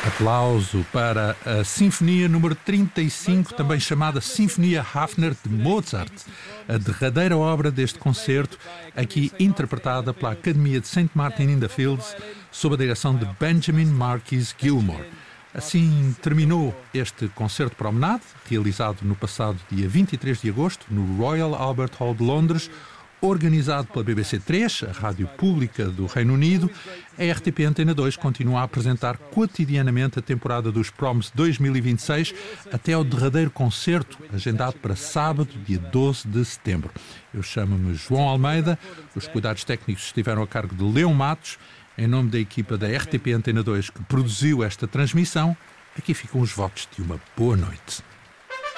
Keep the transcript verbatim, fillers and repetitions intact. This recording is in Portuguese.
Aplauso para a Sinfonia número trinta e cinco, também chamada Sinfonia Hafner de Mozart, a derradeira obra deste concerto, aqui interpretada pela Academia de Saint Martin in the Fields, sob a direção de Benjamin Marquis Gilmore. Assim terminou este concerto promenade, realizado no passado dia vinte e três de agosto, no Royal Albert Hall de Londres, organizado pela B B C três, a rádio pública do Reino Unido. A R T P Antena dois continua a apresentar quotidianamente a temporada dos Proms dois mil e vinte e seis até ao derradeiro concerto, agendado para sábado, dia doze de setembro. Eu chamo-me João Almeida, os cuidados técnicos estiveram a cargo de Leão Matos. Em nome da equipa da R T P Antena dois que produziu esta transmissão, aqui ficam os votos de uma boa noite.